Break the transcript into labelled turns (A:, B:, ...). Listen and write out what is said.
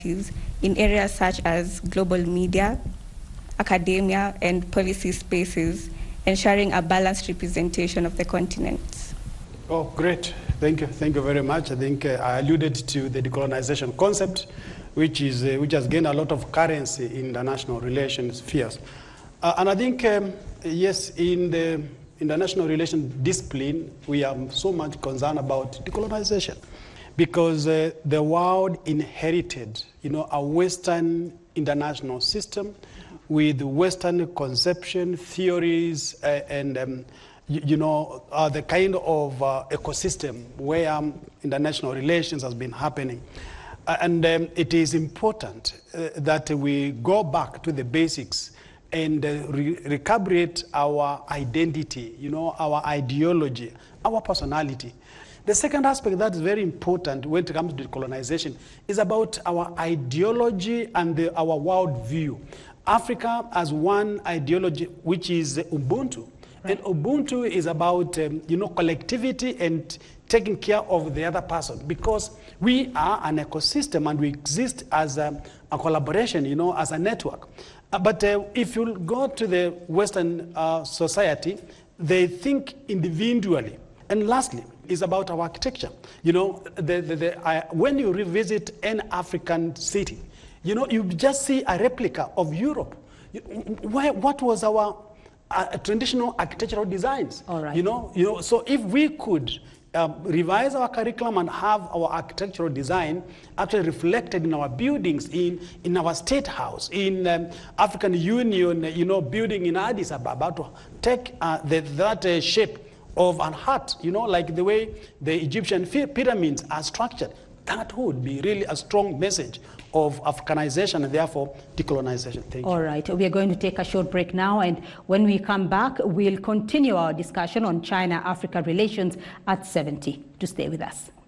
A: in areas such as global media, academia, and policy spaces, ensuring a balanced representation of the continent.
B: Oh, great. Thank you. Thank you very much. I think I alluded to the decolonization concept, which has gained a lot of currency in international relations spheres. And I think, yes, in the international relations discipline, we are so much concerned about decolonization because the world inherited, a Western international system with Western conception, theories, and the kind of ecosystem where international relations has been happening. And it is important that we go back to the basics and recalibrate our identity, our ideology, our personality. The second aspect that is very important when it comes to decolonization is about our ideology and our worldview. Africa has one ideology, which is Ubuntu. Right. And Ubuntu is about collectivity and taking care of the other person, because we are an ecosystem and we exist as a collaboration, as a network. But if you go to the Western society, they think individually. And lastly, is about our architecture. When you revisit an African city, you just see a replica of Europe. What was our traditional architectural designs? All right. So if we could revise our curriculum and have our architectural design actually reflected in our buildings, in our state house, in African Union, building in Addis Ababa, to take that shape of an heart, like the way the Egyptian pyramids are structured. That would be really a strong message of Africanization and therefore decolonization. Thank you.
C: All right, we are going to take a short break now, and when we come back, we'll continue our discussion on China-Africa relations at 70. To stay with us.